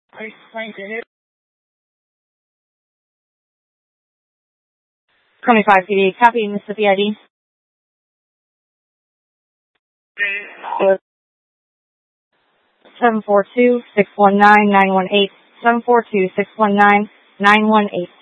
Thank you. 25 PD, copy, Mississippi ID. 742-619-918, 742-619-918.